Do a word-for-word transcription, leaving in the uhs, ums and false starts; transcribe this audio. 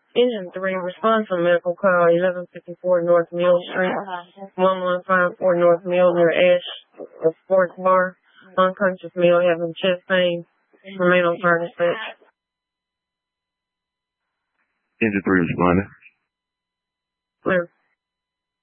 Engine three, respond to medical call eleven fifty-four North Mill Street, one one five four North Mill near Ash, the sports bar. Unconscious male having chest pain. Remain on fire dispatch. Engine three responding. Clear.